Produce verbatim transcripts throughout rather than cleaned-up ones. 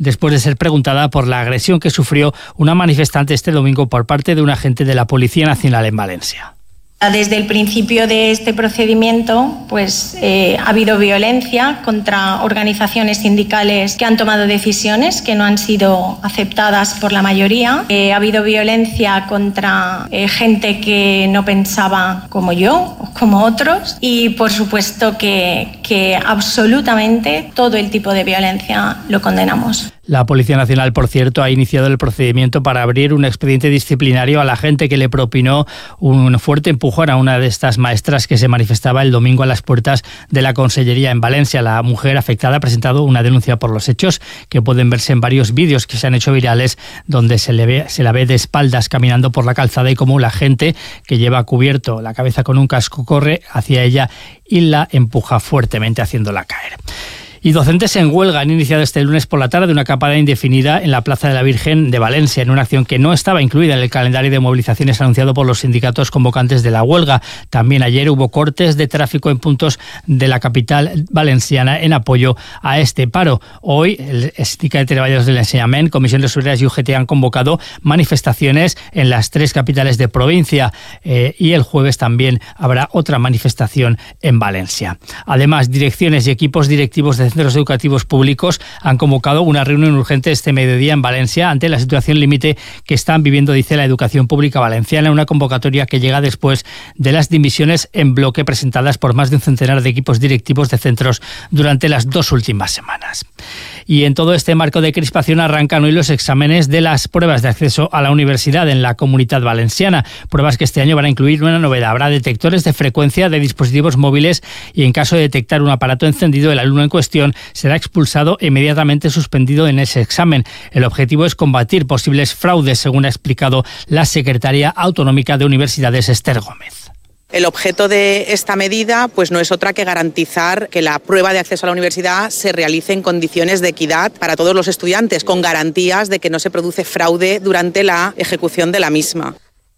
después de ser preguntada por la agresión que sufrió una manifestante este domingo por parte de un agente de la Policía Nacional en Valencia. Desde el principio de este procedimiento, pues eh, ha habido violencia contra organizaciones sindicales que han tomado decisiones que no han sido aceptadas por la mayoría. Eh, ha habido violencia contra eh, gente que no pensaba como yo o como otros. Y por supuesto que, que absolutamente todo el tipo de violencia lo condenamos. La Policía Nacional, por cierto, ha iniciado el procedimiento para abrir un expediente disciplinario a la gente que le propinó un fuerte empujón a una de estas maestras que se manifestaba el domingo a las puertas de la Consellería en Valencia. La mujer afectada ha presentado una denuncia por los hechos que pueden verse en varios vídeos que se han hecho virales, donde se, le ve, se la ve de espaldas caminando por la calzada y como la gente que lleva cubierto la cabeza con un casco corre hacia ella y la empuja fuertemente haciéndola caer. Y docentes en huelga han iniciado este lunes por la tarde una acampada indefinida en la Plaza de la Virgen de Valencia, en una acción que no estaba incluida en el calendario de movilizaciones anunciado por los sindicatos convocantes de la huelga. También ayer hubo cortes de tráfico en puntos de la capital valenciana en apoyo a este paro. Hoy el Sindicat de Treballadors del Enseñament, Comisiones Obreras y U G T han convocado manifestaciones en las tres capitales de provincia eh, y el jueves también habrá otra manifestación en Valencia. Además, direcciones y equipos directivos de centros educativos públicos han convocado una reunión urgente este mediodía en Valencia ante la situación límite que están viviendo, dice la educación pública valenciana, una convocatoria que llega después de las dimisiones en bloque presentadas por más de un centenar de equipos directivos de centros durante las dos últimas semanas. Y en todo este marco de crispación arrancan hoy los exámenes de las pruebas de acceso a la universidad en la Comunitat Valenciana, pruebas que este año van a incluir una novedad. Habrá detectores de frecuencia de dispositivos móviles y en caso de detectar un aparato encendido, el alumno en cuestión será expulsado e inmediatamente suspendido en ese examen. El objetivo es combatir posibles fraudes, según ha explicado la secretaria autonómica de Universidades, Esther Gómez. El objeto de esta medida pues no es otra que garantizar que la prueba de acceso a la universidad se realice en condiciones de equidad para todos los estudiantes, con garantías de que no se produce fraude durante la ejecución de la misma.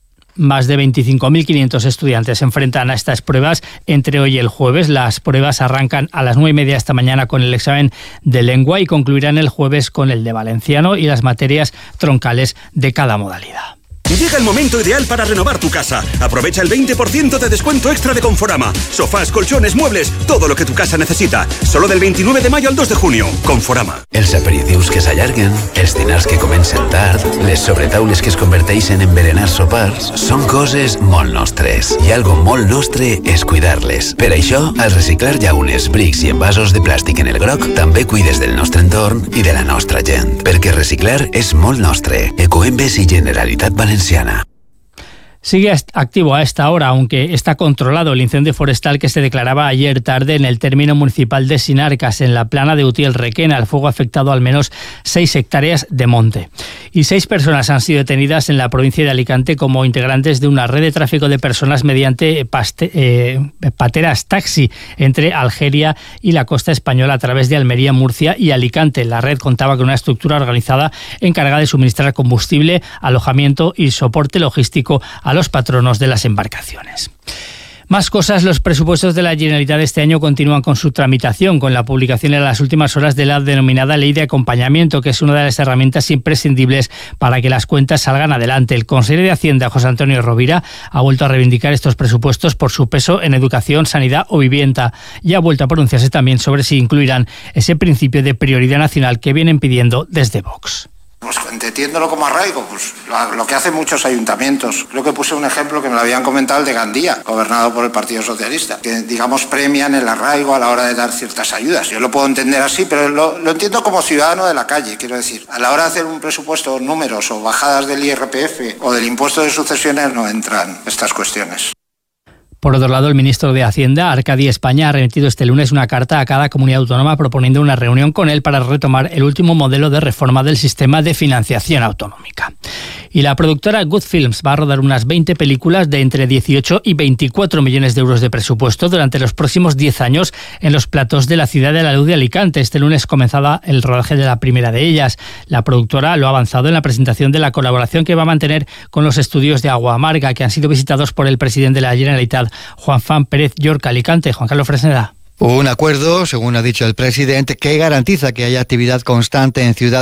Más de veinticinco mil quinientos estudiantes se enfrentan a estas pruebas entre hoy y el jueves. Las pruebas arrancan a las nueve y media esta mañana con el examen de lengua y concluirán el jueves con el de valenciano y las materias troncales de cada modalidad. Llega el momento ideal para renovar tu casa. Aprovecha el veinte por ciento de descuento extra de Conforama. Sofás, colchones, muebles, todo lo que tu casa necesita. Solo del veintinueve de mayo al dos de junio. Conforama. Els aperitius que s'allarguen, els dinars que comencen tard, les sobretaules que es converteixen en berenars sopars, són coses molt nostres. I algo molt nostre és cuidar-les. Per això, al reciclar llaunes, brics i envasos de plàstic en el groc, també cuides del nostre entorn i de la nostra gent. Perquè reciclar és molt nostre. Ecoembes i Generalitat Valenciana. Sigue activo a esta hora, aunque está controlado el incendio forestal que se declaraba ayer tarde en el término municipal de Sinarcas, en la plana de Utiel-Requena. El fuego ha afectado al menos seis hectáreas de monte. Y seis personas han sido detenidas en la provincia de Alicante como integrantes de una red de tráfico de personas mediante paste, eh, pateras taxi entre Algeria y la costa española a través de Almería, Murcia y Alicante. La red contaba con una estructura organizada encargada de suministrar combustible, alojamiento y soporte logístico a los patronos de las embarcaciones. Más cosas, los presupuestos de la Generalitat este año continúan con su tramitación, con la publicación en las últimas horas de la denominada Ley de Acompañamiento, que es una de las herramientas imprescindibles para que las cuentas salgan adelante. El consejero de Hacienda, José Antonio Rovira, ha vuelto a reivindicar estos presupuestos por su peso en educación, sanidad o vivienda y ha vuelto a pronunciarse también sobre si incluirán ese principio de prioridad nacional que vienen pidiendo desde Vox. Pues entendiéndolo como arraigo, pues lo, lo que hacen muchos ayuntamientos. Creo que puse un ejemplo que me lo habían comentado, el de Gandía, gobernado por el Partido Socialista, que digamos premian el arraigo a la hora de dar ciertas ayudas. Yo lo puedo entender así, pero lo, lo entiendo como ciudadano de la calle, quiero decir. A la hora de hacer un presupuesto, números o bajadas del I R P F o del impuesto de sucesiones no entran estas cuestiones. Por otro lado, el ministro de Hacienda, Arcadi España, ha remitido este lunes una carta a cada comunidad autónoma proponiendo una reunión con él para retomar el último modelo de reforma del sistema de financiación autonómica. Y la productora Good Films va a rodar unas veinte películas de entre dieciocho y veinticuatro millones de euros de presupuesto durante los próximos diez años en los platós de la Ciudad de la Luz de Alicante. Este lunes comenzaba el rodaje de la primera de ellas. La productora lo ha avanzado en la presentación de la colaboración que va a mantener con los estudios de Agua Amarga, que han sido visitados por el presidente de la Generalitat, Juan Fan Pérez Llorca. Alicante. Juan Carlos Fresneda. Un acuerdo, según ha dicho el presidente, que garantiza que haya actividad constante en Ciudad